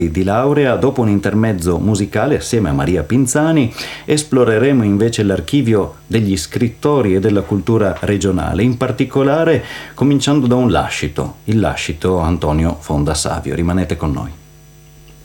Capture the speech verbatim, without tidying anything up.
di laurea. Dopo un intermezzo musicale assieme a Maria Pinzani esploreremo invece l'archivio degli scrittori e della cultura regionale, in particolare cominciando da un lascito, il lascito Antonio Fondasavio. Rimanete con noi.